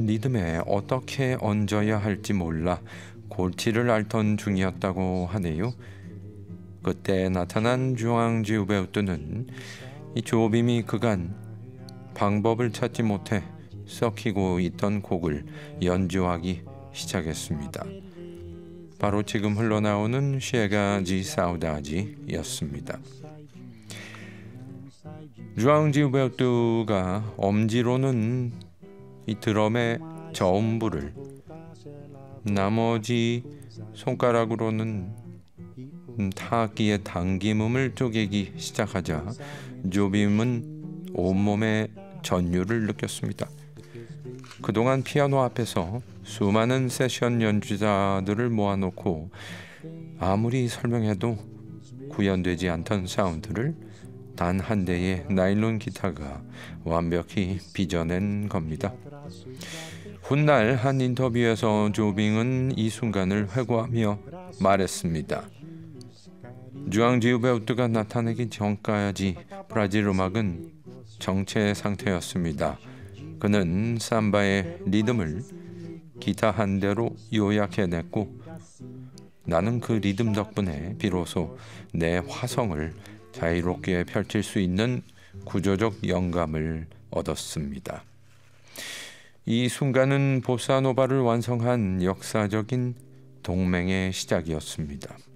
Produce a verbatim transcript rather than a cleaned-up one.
리듬에 어떻게 얹어야 할지 몰라 골치를 앓던 중이었다고 하네요. 그때 나타난 주앙 지우베우트는 이 조빔이 그간 방법을 찾지 못해 썩히고 있던 곡을 연주하기 시작했습니다. 바로 지금 흘러나오는 쉐가지 사우다지였습니다. 주앙 지우베우트가 엄지로는 이 드럼의 저음부를, 나머지 손가락으로는 타악기의 당김음을 쪼개기 시작하자 조빔은 온몸에 전율을 느꼈습니다. 그동안 피아노 앞에서 수많은 세션 연주자들을 모아놓고 아무리 설명해도 구현되지 않던 사운드를 단 한 대의 나일론 기타가 완벽히 빚어낸 겁니다. 훗날 한 인터뷰에서 조빙은 이 순간을 회고하며 말했습니다. 주앙 지우베우트가 나타나기 전까지 브라질 음악은 정체 상태였습니다. 그는 삼바의 리듬을 기타 한 대로 요약해냈고 나는 그 리듬 덕분에 비로소 내 화성을 자유롭게 펼칠 수 있는 구조적 영감을 얻었습니다. 이 순간은 보사노바를 완성한 역사적인 동맹의 시작이었습니다.